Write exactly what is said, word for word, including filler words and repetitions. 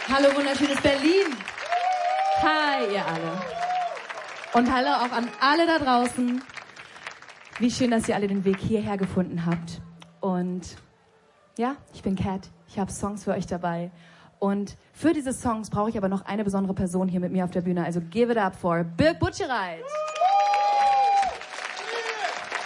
Hallo, wunderschönes Berlin. Hi, ihr alle. Und hallo auch an alle da draußen. Wie schön, dass ihr alle den Weg hierher gefunden habt. Und ja, ich bin Kat. Ich habe Songs für euch dabei. Und für diese Songs brauche ich aber noch eine besondere Person hier mit mir auf der Bühne. Also give it up for Birk Butschereit.